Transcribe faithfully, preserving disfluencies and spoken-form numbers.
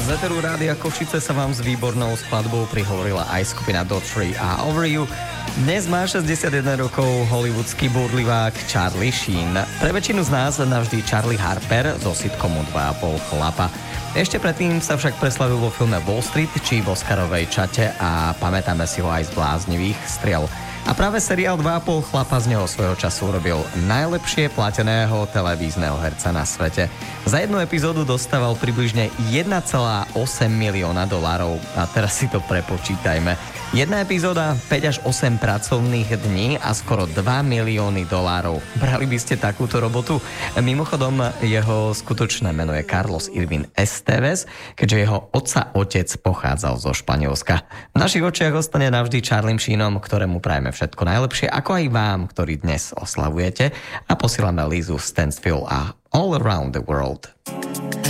Z eteru Rádia Košice sa vám s výbornou skladbou prihovorila aj skupina Daughtry a Over You. Dnes má šesťdesiatjeden rokov hollywoodský búrlivák Charlie Sheen. Pre väčšinu z nás navždy Charlie Harper zo sitcomu Dva a pol chlapa. Ešte predtým sa však preslavil vo filme Wall Street či v Oscarovej čate a pamätáme si ho aj z bláznivých striel. A práve seriál Dva a pol chlapa z neho svojho času urobil najlepšie plateného televízneho herca na svete. Za jednu epizódu dostával približne jeden celá osem milióna dolárov. A teraz si to prepočítajme. Jedna epizóda, päť až osem pracovných dní a skoro dva milióny dolárov. Brali by ste takúto robotu? Mimochodom, jeho skutočné meno je Carlos Irvin Esteves, keďže jeho otca otec pochádzal zo Španielska. V našich očiach ostane navždy Charliem Sheenom, ktorému prajeme všetko najlepšie, ako aj vám, ktorí dnes oslavujete, a posílame Lizu Stansfield a All Around the World.